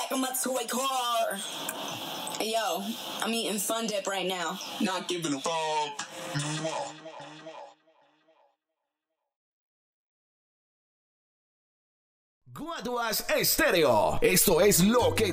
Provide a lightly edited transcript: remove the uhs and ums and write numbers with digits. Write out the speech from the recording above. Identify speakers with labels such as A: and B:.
A: back of my toy car. Hey, yo, I'm eating Fun Dip right now.
B: Not giving a fuck.
C: Guaduas Estéreo. Esto es lo que